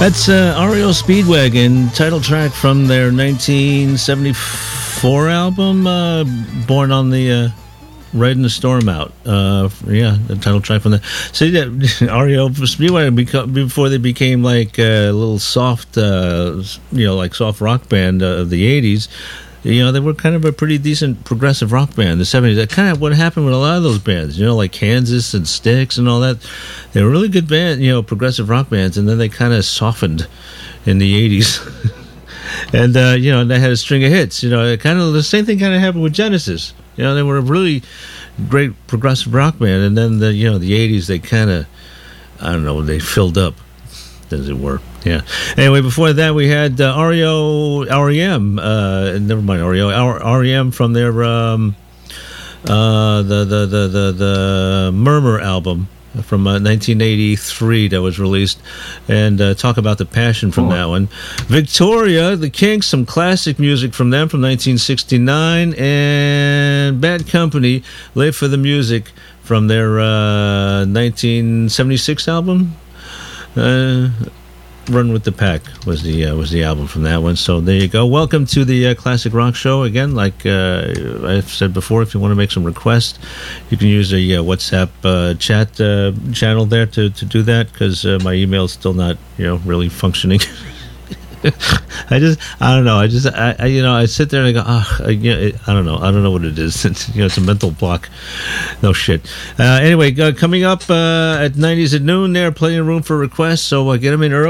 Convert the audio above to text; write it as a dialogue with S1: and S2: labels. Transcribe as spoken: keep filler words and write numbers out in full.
S1: That's uh, R E O Speedwagon, title track from their nineteen seventy-four album, uh, Born on the uh, Riding the Storm Out. Uh, yeah, the title track from that. See that R E O Speedwagon beca- before they became like a little soft, uh, you know, like soft rock band uh, of the eighties. You know, they were kind of a pretty decent progressive rock band in the seventies. That kind of what happened with a lot of those bands, you know, like Kansas and Styx and all that. They were really good band, you know, progressive rock bands, and then they kind of softened in the eighties. and, uh, you know, they had a string of hits. You know, kind of the same thing kind of happened with Genesis. You know, they were a really great progressive rock band, and then, the you know, the eighties, they kind of, I don't know, they filled up, as it were. Yeah. Anyway, before that, we had uh, R E O, R E M. Uh, never mind R E O, R E M from their um, uh, the, the the the the Murmur album from uh, nineteen eighty-three that was released, and uh, talk about the passion from that one. Victoria, the Kinks, some classic music from them from nineteen sixty-nine, and Bad Company, Live for the Music from their uh, nineteen seventy-six album. Uh, Run with the Pack was the uh, was the album from that one. So there you go. Welcome to the uh, Classic Rock Show again. Like uh, I've said before, if you want to make some requests, you can use a uh, WhatsApp uh, chat uh, channel there to, to do that, because uh, my email is still not you know really functioning. I just, I don't know. I just, I, I you know, I sit there and I go, ah, oh, I, you know, it, I don't know. I don't know what it is. It's, you know, it's a mental block. No shit. Uh, anyway, uh, coming up uh, at nineties at noon there, plenty of room for requests. So uh, get them in early.